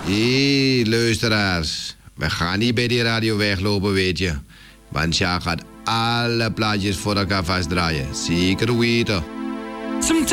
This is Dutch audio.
Hé, luisteraars. We gaan niet bij die radio weglopen, weet je. Want Sjaak gaat alle plaatjes voor elkaar vastdraaien. Zeker weten.